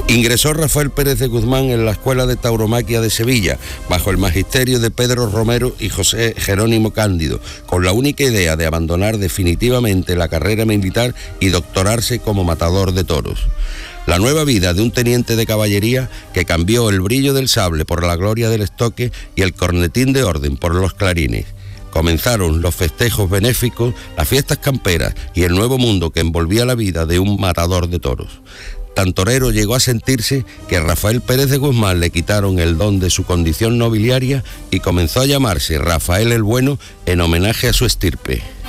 Ingresó Rafael Pérez de Guzmán en la Escuela de Tauromaquia de Sevilla, bajo el magisterio de Pedro Romero y José Jerónimo Cándido, con la única idea de abandonar definitivamente la carrera militar y doctorarse como matador de toros. La nueva vida de un teniente de caballería que cambió el brillo del sable por la gloria del estoque y el cornetín de orden por los clarines. Comenzaron los festejos benéficos, las fiestas camperas y el nuevo mundo que envolvía la vida de un matador de toros. Tan torero llegó a sentirse que a Rafael Pérez de Guzmán le quitaron el don de su condición nobiliaria y comenzó a llamarse Rafael el Bueno en homenaje a su estirpe.